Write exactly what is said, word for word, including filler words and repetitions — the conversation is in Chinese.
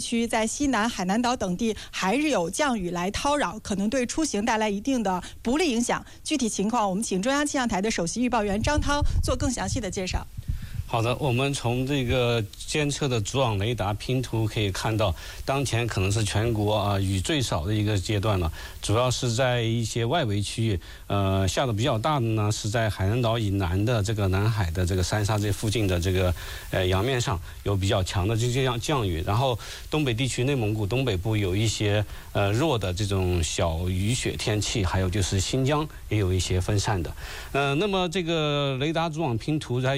区，在西南、海南岛等地还是有降雨来叨扰，可能对出行带来一定的不利影响。具体情况，我们请中央气象台的首席预报员张涛做更详细的介绍。 好的，我们从这个监测的主网雷达拼图可以看到，当前可能是全国啊雨最少的一个阶段了，主要是在一些外围区域，呃，下的比较大的呢是在海南岛以南的这个南海的这个三沙这附近的这个呃洋面上有比较强的这样降雨，然后东北地区内蒙古东北部有一些呃弱的这种小雨雪天气，还有就是新疆也有一些分散的，呃，那么这个雷达主网拼图在